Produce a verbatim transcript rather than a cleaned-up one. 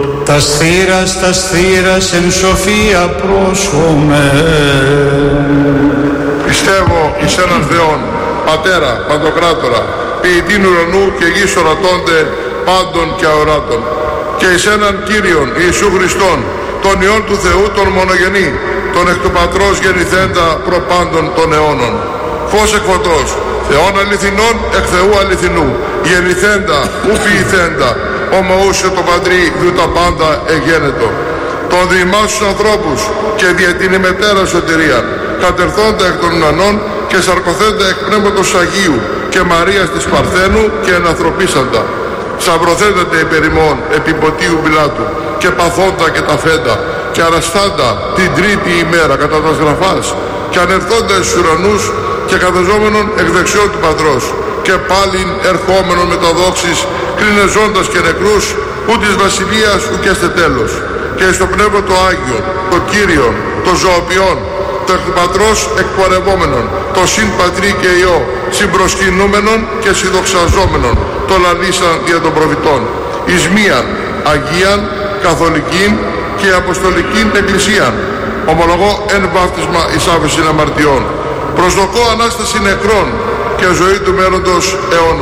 Τας θύρας, τας θύρας εν σοφία πρόσχομαι. Πιστεύω εις έναν Θεόν, Πατέρα, Παντοκράτορα, ποιητήν ουρανού και γης ορατώνται πάντων και αοράτων, και εις έναν Κύριον Ιησού Χριστόν, τον Υιόν του Θεού, τον μονογενή, τον εκ του Πατρός γεννηθέντα προπάντων των αιώνων. Φως εκ φωτός, Θεόν αληθινών εκ Θεού αληθινού, γεννηθέντα, ου ποιηθέντα, ομοούσε το Πατρί δου τα πάντα εγένετο. Τον διημάς τους ανθρώπους και δια την ημετέρα σωτηρία, κατερθόντα εκ των ουρανών και σαρκωθέντα εκ πνεύματος Αγίου και Μαρίας της Παρθένου και ενανθρωπίσαντα. Σαυρωθέντατε υπερ ημών επί Ποντίου Πιλάτου και παθόντα και τα φέντα και αραστάντα την τρίτη ημέρα κατά τας γραφάς και ανερθόντα εις ουρανούς και καθεζόμενον εκ δεξιών του Πατρός και πάλιν ερχόμενον με τα δόξης κρινεζώντας και νεκρούς ου της βασιλείας ουκέστε τέλος και στο πνεύμα το Άγιον, το Κύριον, το Ζωοποιόν, το εκ του Πατρός εκπορευόμενον, το συν Πατρί και Υιό, συμπροσκυνούμενον και συνδοξαζόμενον, το λαλήσαν δια των προφητών, εις μίαν Αγίαν, Καθολικήν και Αποστολικήν Εκκλησίαν, ομολογώ εν βάπτισμα εις άφεσιν αμαρτιών, προσδοκώ Ανάσταση νεκρών και ζωή του μέλλοντος αιώνος.